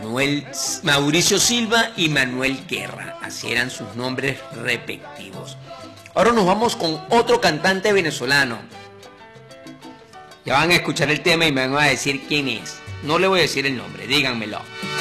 Mauricio Silva y Manuel Guerra. Así eran sus nombres respectivos. Ahora nos vamos con otro cantante venezolano. Ya van a escuchar el tema y me van a decir quién es. No le voy a decir el nombre, díganmelo.